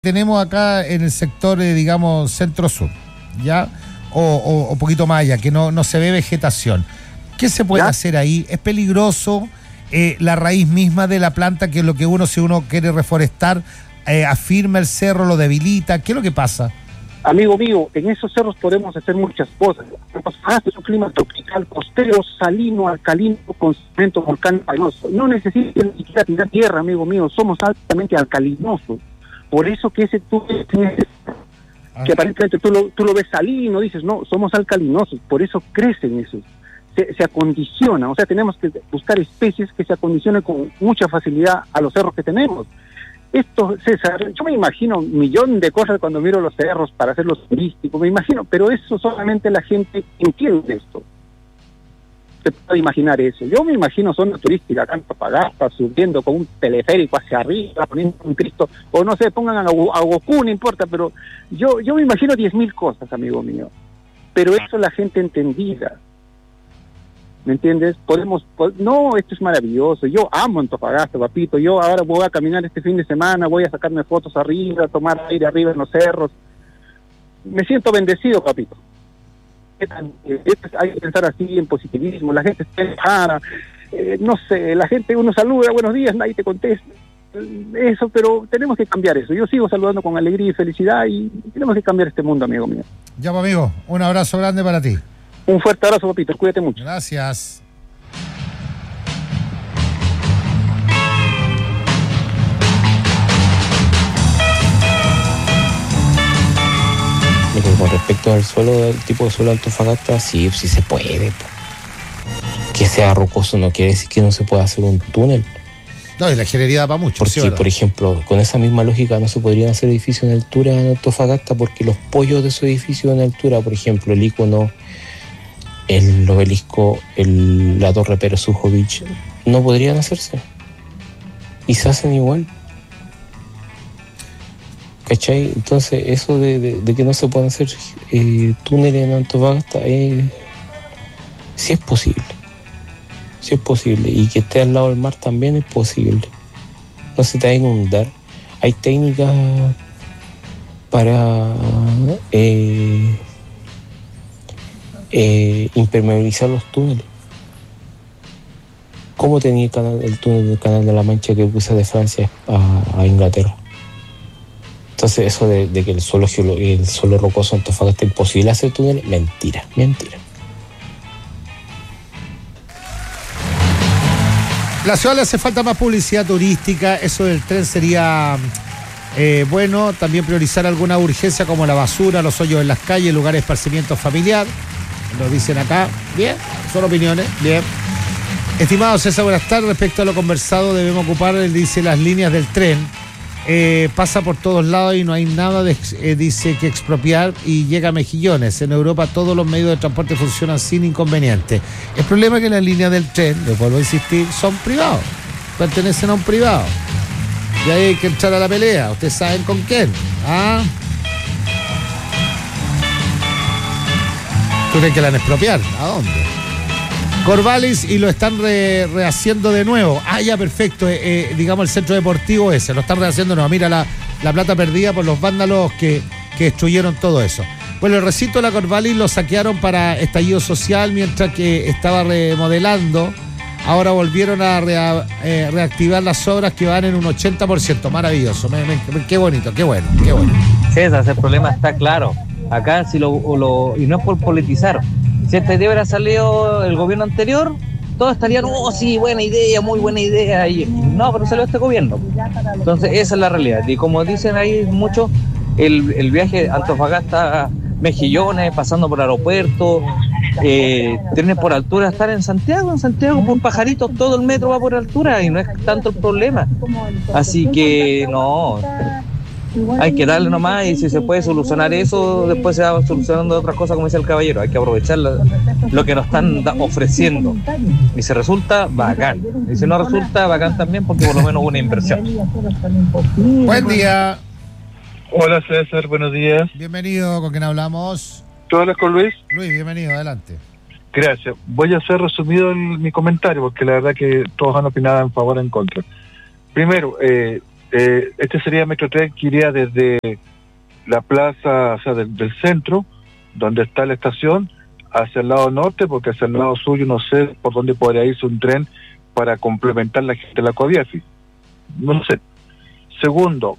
tenemos acá en el sector, digamos, centro-sur, ¿ya? O poquito más allá, que no se ve vegetación. ¿Qué se puede hacer ahí? ¿Es peligroso la raíz misma de la planta, que es lo que si uno quiere reforestar, afirma el cerro, lo debilita? ¿Qué es lo que pasa? Amigo mío, en esos cerros podemos hacer muchas cosas. Es un clima tropical, costero, salino, alcalino, con cemento volcánico. No necesita ni siquiera tirar tierra, amigo mío. Somos altamente alcalinosos. Por eso que ese que aparentemente tú lo ves salino, dices, no, somos alcalinosos. Por eso crecen esos. Se acondiciona. O sea, tenemos que buscar especies que se acondicionen con mucha facilidad a los cerros que tenemos. Esto, César, yo me imagino un millón de cosas cuando miro los cerros para hacerlos turísticos, me imagino, pero eso solamente la gente entiende esto. Se puede imaginar eso. Yo me imagino zona turística acá en Antofagasta, subiendo con un teleférico hacia arriba, poniendo un Cristo, o no sé, pongan a Goku, no importa, pero yo me imagino 10.000 cosas, amigo mío. Pero eso la gente entendida. ¿Me entiendes? No, esto es maravilloso. Yo amo Antofagasta, papito. Yo ahora voy a caminar este fin de semana, voy a sacarme fotos arriba, tomar aire arriba en los cerros. Me siento bendecido, papito. Hay que pensar así en positivismo. La gente está enojada. No sé, la gente, uno saluda, buenos días, nadie te contesta. Eso, pero tenemos que cambiar eso. Yo sigo saludando con alegría y felicidad y tenemos que cambiar este mundo, amigo mío. Ya, amigo, un abrazo grande para ti. Un fuerte abrazo, papito. Cuídate mucho. Gracias. Con respecto al suelo, del tipo de suelo de Antofagasta, sí se puede. Que sea rocoso no quiere decir que no se pueda hacer un túnel. No, y la ingeniería da para mucho. Porque, por ejemplo, con esa misma lógica no se podrían hacer edificios en altura en Antofagasta, porque los pollos de esos edificios en altura, por ejemplo, el icono, el obelisco, la torre Pérez Sujovic, no podrían hacerse. Y se hacen igual. ¿Cachai? Entonces, eso de que no se puedan hacer túneles en Antofagasta, sí es posible. Sí es posible. Y que esté al lado del mar también es posible. No se te va a inundar. Hay técnicas para impermeabilizar los túneles. ¿Cómo tenía el túnel del Canal de la Mancha que cruza de Francia a Inglaterra? Entonces eso de que el suelo rocoso en Antofagasta es imposible hacer túneles, mentira. La ciudad le hace falta más publicidad turística. Eso del tren sería bueno. También priorizar alguna urgencia como la basura, los hoyos en las calles, lugares de esparcimiento familiar. Lo dicen acá. Bien, son opiniones. Bien. Estimado César, buenas tardes. Respecto a lo conversado, debemos ocupar, dice, las líneas del tren. Pasa por todos lados y no hay nada dice que expropiar y llega a Mejillones. En Europa todos los medios de transporte funcionan sin inconveniente. El problema es que las líneas del tren, les vuelvo a insistir, son privados, pertenecen a un privado y ahí hay que entrar a la pelea. Ustedes saben con quién. ¿Tú crees que la van a expropiar? ¿A dónde? Corvallis, y lo están rehaciendo de nuevo. Ya, perfecto. Digamos el centro deportivo ese. Lo están rehaciendo de nuevo. Mira la plata perdida por los vándalos que destruyeron todo eso. Bueno, el recinto de la Corvallis lo saquearon para estallido social mientras que estaba remodelando. Ahora volvieron a reactivar las obras que van en un 80%. Maravilloso. Qué bonito, qué bueno. César, el problema está claro. Acá, y no es por politizar. Si esta idea hubiera salido el gobierno anterior, todos estarían, sí, buena idea, muy buena idea. Y no, pero salió este gobierno. Entonces, esa es la realidad. Y como dicen ahí mucho, el viaje Antofagasta, Mejillones, pasando por aeropuerto, trenes por altura, estar en Santiago por pajaritos, todo el metro va por altura y no es tanto el problema. Así que, no. Hay que darle nomás y si se puede solucionar eso, después se va solucionando otras cosas, como dice el caballero. Hay que aprovechar lo que nos están ofreciendo. Y si resulta, bacán. Y si no resulta, bacán también, porque por lo menos hubo una inversión. Buen día. Hola César, buenos días. Bienvenido, ¿con quién hablamos? ¿Tú hablas con Luis? Luis, bienvenido, adelante. Gracias. Voy a hacer resumido mi comentario, porque la verdad que todos han opinado en favor o en contra. Primero, Este sería Metro Tren que iría desde la plaza, o sea, del centro, donde está la estación, hacia el lado norte, porque hacia el lado suyo no sé por dónde podría irse un tren para complementar la gente de la Coviafi. No sé. Segundo,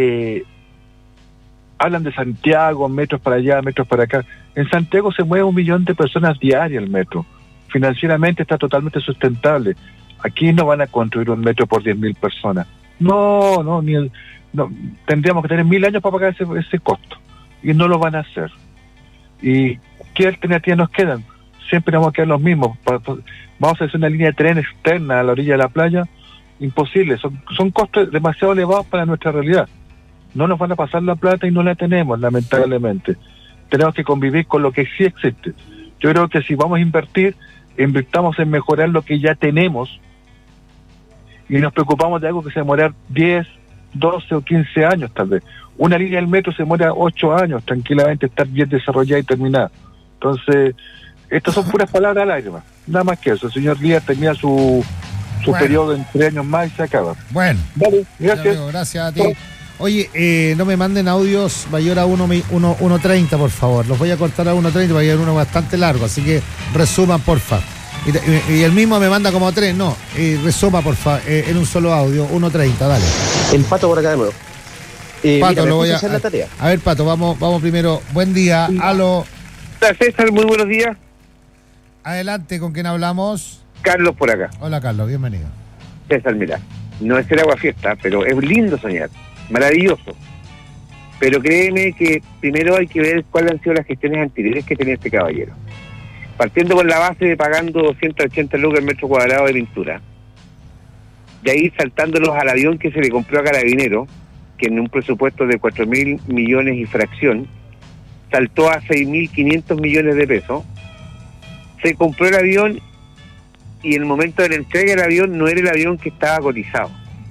hablan de Santiago, metros para allá, metros para acá. En Santiago se mueve 1 millón de personas diarias el metro. Financieramente está totalmente sustentable. Aquí no van a construir un metro por 10.000 personas. No, tendríamos que tener 1.000 años para pagar ese costo. Y no lo van a hacer. ¿Y qué alternativas nos quedan? Siempre vamos a quedar los mismos. Vamos a hacer una línea de tren externa a la orilla de la playa. Imposible. Son costos demasiado elevados para nuestra realidad. No nos van a pasar la plata y no la tenemos, lamentablemente. Tenemos que convivir con lo que sí existe. Yo creo que si vamos a invertir, invirtamos en mejorar lo que ya tenemos y nos preocupamos de algo que se demora 10, 12 o 15 años tal vez. Una línea del metro se demora 8 años tranquilamente estar bien desarrollada y terminada. Entonces, estas son puras palabras al aire, nada más que eso. El señor Díaz termina su periodo en 3 años más y se acaba. Bueno, vale, gracias. Amigo, gracias a ti. Oye, no me manden audios mayor a 1.30, por favor. Los voy a cortar a 1.30 para llevar uno bastante largo, así que resuman, porfa. Y el mismo me manda como 3, no, resuma, porfa, en un solo audio, 1.30, dale. El Pato por acá de nuevo. Pato, lo voy a hacer la tarea. A ver, Pato, vamos primero. Buen día, aló. Hola, César, muy buenos días. Adelante, ¿con quién hablamos? Carlos por acá. Hola, Carlos, bienvenido. César, mira, no es el agua fiesta, pero es lindo soñar, maravilloso. Pero créeme que primero hay que ver cuáles han sido las gestiones anteriores que tenía este caballero. Partiendo con la base de pagando 280 lucas el metro cuadrado de pintura. De ahí saltándolos al avión que se le compró a Carabinero, que en un presupuesto de 4.000 millones y fracción, saltó a 6.500 millones de pesos. Se compró el avión y en el momento de la entrega del avión no era el avión que estaba cotizado.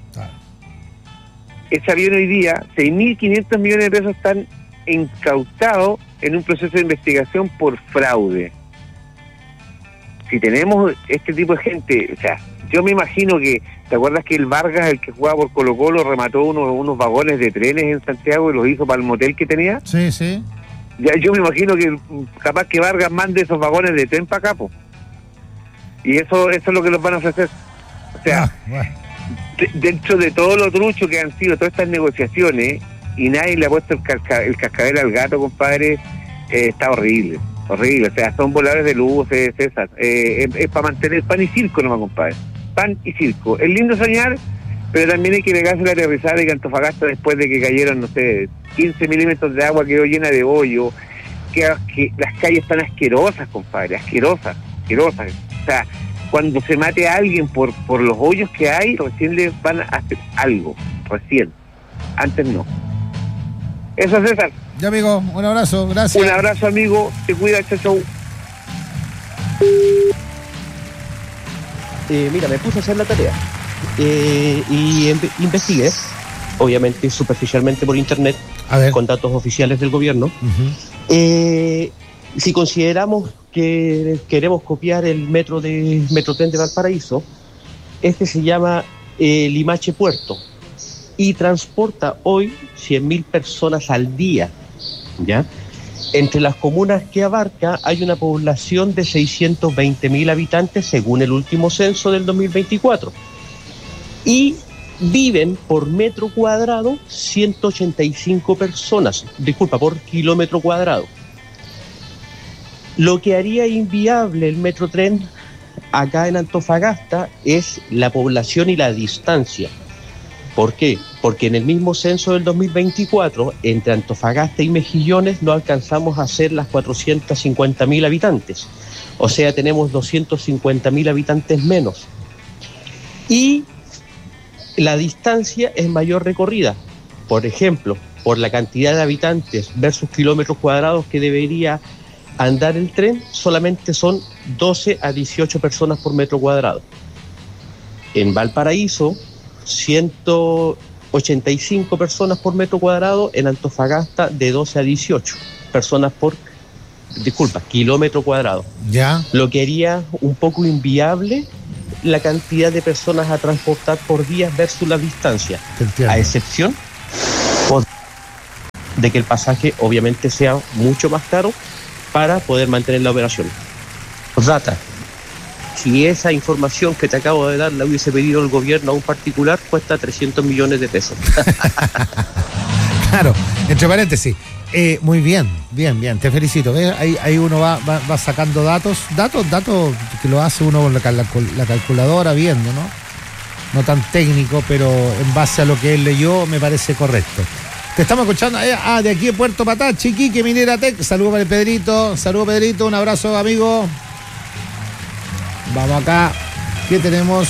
Ese avión hoy día, 6.500 millones de pesos están incautados en un proceso de investigación por fraude. Si tenemos este tipo de gente, o sea, yo me imagino que, ¿te acuerdas que el Vargas, el que jugaba por Colo-Colo, remató unos vagones de trenes en Santiago y los hizo para el motel que tenía? Sí, sí. Ya, yo me imagino que capaz que Vargas mande esos vagones de tren para acá, po. Y eso es lo que nos van a ofrecer. O sea, dentro de todo lo trucho que han sido todas estas negociaciones, y nadie le ha puesto el cascabel al gato, compadre, está horrible. Horrible, o sea, son voladores de luz, César. Es para mantener pan y circo nomás, compadre. Pan y circo. Es lindo soñar, pero también hay que pegarse la aterrizada de que Antofagasta, después de que cayeron, no sé, 15 milímetros de agua, quedó llena de hoyo, que las calles están asquerosas, compadre, asquerosas. O sea, cuando se mate a alguien por los hoyos que hay, recién le van a hacer algo, recién. Antes no. Eso, César. Ya, amigo, un abrazo, gracias. Un abrazo, amigo, te cuida, chau. Mira, me puse a hacer la tarea y investigué, obviamente superficialmente por internet, con datos oficiales del gobierno. Si consideramos que queremos copiar el Metrotren de Valparaíso, este se llama Limache Puerto y transporta hoy 100.000 personas al día, ¿ya? Entre las comunas que abarca hay una población de 620.000 habitantes según el último censo del 2024 y viven por metro cuadrado 185 personas, por kilómetro cuadrado. Lo que haría inviable el Metrotren acá en Antofagasta es la población y la distancia. ¿Por qué? Porque en el mismo censo del 2024, entre Antofagasta y Mejillones, no alcanzamos a ser las 450.000 habitantes. O sea, tenemos 250.000 habitantes menos. Y la distancia es mayor recorrida. Por ejemplo, por la cantidad de habitantes versus kilómetros cuadrados que debería andar el tren, solamente son 12 a 18 personas por metro cuadrado. En Valparaíso, 185 personas por metro cuadrado, en Antofagasta de 12 a 18 personas por, kilómetro cuadrado. Ya. Lo que haría un poco inviable la cantidad de personas a transportar por día versus la distancia, a excepción de que el pasaje obviamente sea mucho más caro para poder mantener la operación. Data. Si esa información que te acabo de dar la hubiese pedido el gobierno a un particular, cuesta 300 millones de pesos. Claro, entre paréntesis. Muy bien, te felicito. ¿Ves? Ahí uno va sacando datos que lo hace uno con la calculadora viendo, ¿no? No tan técnico, pero en base a lo que él leyó me parece correcto. Te estamos escuchando de aquí en Puerto Patachi, Quique Minera Tech. Saludos para el Pedrito, un abrazo, amigo. Vamos acá, ¿qué tenemos?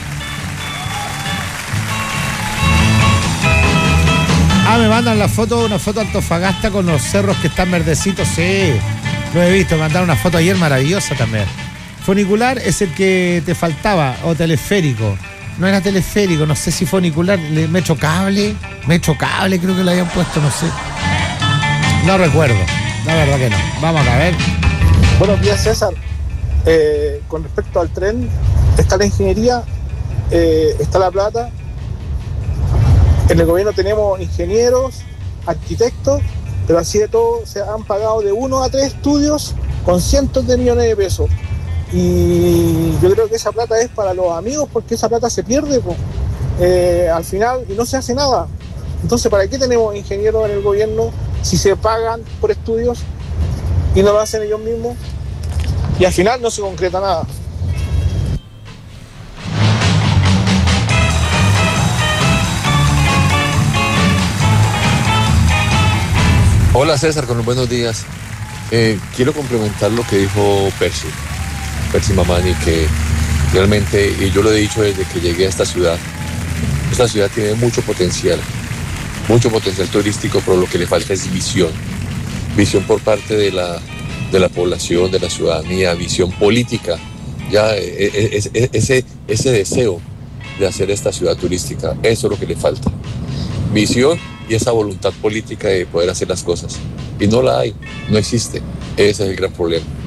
Me mandan una foto de Antofagasta con los cerros que están verdecitos. Sí, lo he visto, me mandaron una foto ayer maravillosa también. Funicular es el que te faltaba, o teleférico. No era teleférico, no sé si funicular, metro cable creo que le habían puesto, no sé. No recuerdo, la verdad que no. Vamos acá, a ver. Buenos días, César. Con respecto al tren, está la ingeniería, está la plata. En el gobierno tenemos ingenieros, arquitectos, pero así de todo se han pagado de 1 a 3 estudios con cientos de millones de pesos. Y yo creo que esa plata es para los amigos, porque esa plata se pierde al final y no se hace nada. Entonces, ¿para qué tenemos ingenieros en el gobierno si se pagan por estudios y no lo hacen ellos mismos? Y al final no se concreta nada. Hola César, con los buenos días. Quiero complementar lo que dijo Percy Mamani, que realmente, y yo lo he dicho desde que llegué a esta ciudad tiene mucho potencial turístico, pero lo que le falta es visión por parte de la población, de la ciudadanía, visión política, ya ese deseo de hacer esta ciudad turística, eso es lo que le falta, visión y esa voluntad política de poder hacer las cosas, y no la hay, no existe, ese es el gran problema.